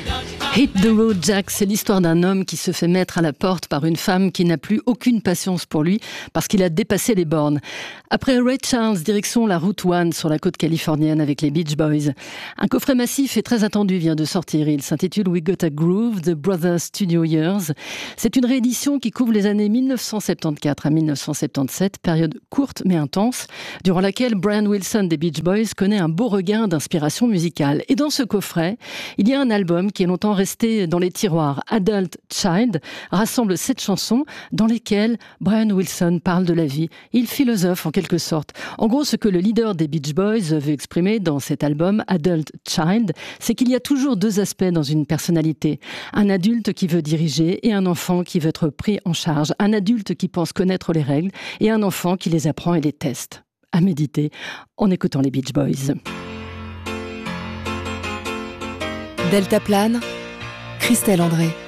Hit the Road Jack, c'est l'histoire d'un homme qui se fait mettre à la porte par une femme qui n'a plus aucune patience pour lui parce qu'il a dépassé les bornes. Après Ray Charles, direction la route 1 sur la côte californienne avec les Beach Boys. Un coffret massif et très attendu vient de sortir. Il s'intitule We Got a Groove, The Brothers Studio Years. C'est une réédition qui couvre les années 1974 à 1977, période courte mais intense, durant laquelle Brian Wilson des Beach Boys connaît un beau regain d'inspiration musicale. Et dans ce coffret, il y a un album qui est longtemps resté dans les tiroirs. Adult Child rassemble 7 chansons dans lesquelles Brian Wilson parle de la vie. Il philosophe en quelque sorte. En gros, ce que le leader des Beach Boys veut exprimer dans cet album Adult Child, c'est qu'il y a toujours 2 aspects dans une personnalité. Un adulte qui veut diriger et un enfant qui veut être pris en charge. Un adulte qui pense connaître les règles et un enfant qui les apprend et les teste. À méditer en écoutant les Beach Boys. Delta Plane, Christelle André.